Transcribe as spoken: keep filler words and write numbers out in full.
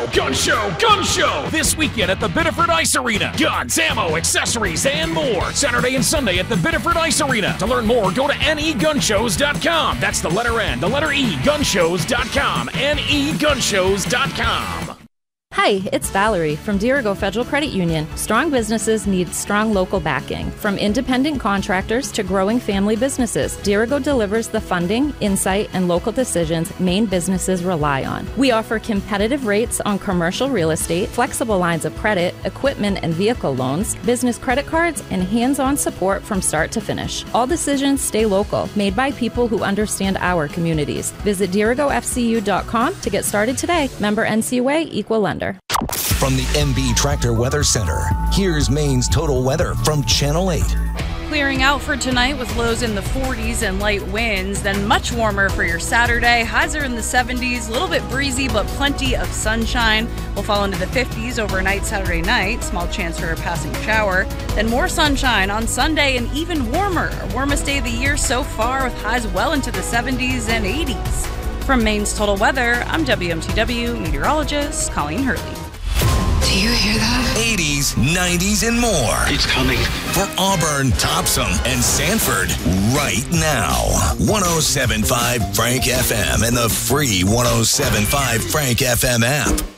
Gun Show, Gun Show! This weekend at the Biddeford Ice Arena. Guns, ammo, accessories, and more. Saturday and Sunday at the Biddeford Ice Arena. To learn more, go to N E gun shows dot com. That's the letter N, the letter E, gun shows dot com. N E gun shows dot com. Hi, it's Valerie from Dirigo Federal Credit Union. Strong businesses need strong local backing. From independent contractors to growing family businesses, Dirigo delivers the funding, insight, and local decisions Maine businesses rely on. We offer competitive rates on commercial real estate, flexible lines of credit, equipment and vehicle loans, business credit cards, and hands-on support from start to finish. All decisions stay local, made by people who understand our communities. Visit Dirigo F C U dot com to get started today. Member N C U A, Equal Lender. From the M B Tractor Weather Center, here's Maine's total weather from Channel eight. Clearing out for tonight with lows in the forties and light winds, then much warmer for your Saturday. Highs are in the seventies, a little bit breezy, but plenty of sunshine. We'll fall into the fifties overnight Saturday night, small chance for a passing shower. Then more sunshine on Sunday and even warmer. Our warmest day of the year so far with highs well into the seventies and eighties. From Maine's Total Weather, I'm W M T W meteorologist Colleen Hurley. Do you hear that? eighties, nineties, and more. It's coming. For Auburn, Topsom, and Sanford, right now. one oh seven point five Frank F M and the free one oh seven point five Frank F M app.